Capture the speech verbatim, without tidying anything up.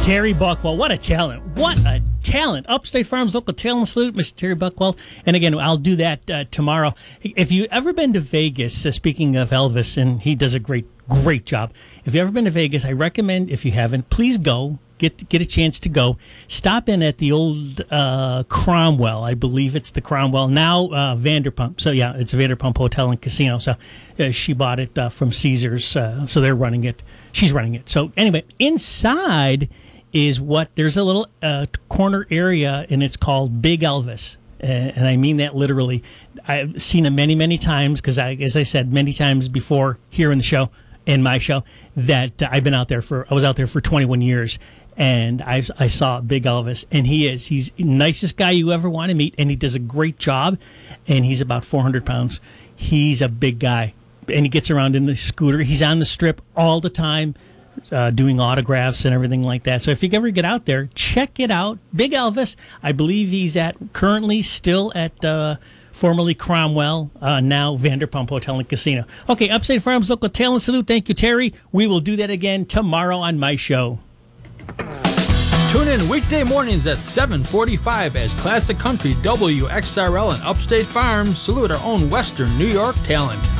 Terry Buckwell. What a talent. What a talent. Upstate Farms Local Talent Salute, Mister Terry Buckwell. And again, I'll do that uh, tomorrow. If you've ever been to Vegas, uh, speaking of Elvis, and he does a great, great job. If you've ever been to Vegas, I recommend, if you haven't, please go. Get get a chance to go. Stop in at the old uh, Cromwell. I believe it's the Cromwell. Now uh, Vanderpump. So, yeah, it's Vanderpump Hotel and Casino. So uh, she bought it uh, from Caesars. Uh, so they're running it. She's running it. So anyway, inside is what, there's a little uh, corner area, and it's called Big Elvis. Uh, and I mean that literally. I've seen it many, many times because, I, as I said, many times before here in the show, in my show, that uh, I've been out there for, I was out there for twenty-one years. And I, I saw Big Elvis, and he is. He's the nicest guy you ever want to meet, and he does a great job, and he's about four hundred pounds. He's a big guy, and he gets around in the scooter. He's on the strip all the time, uh, doing autographs and everything like that. So if you ever get out there, check it out. Big Elvis, I believe he's at currently still at uh, formerly Cromwell, uh, now Vanderpump Hotel and Casino. Okay, Upstate Farms Local Talent Salute. Thank you, Terry. We will do that again tomorrow on my show. Tune in weekday mornings at seven forty-five as Classic Country W X R L and Upstate Farms salute our own Western New York talent.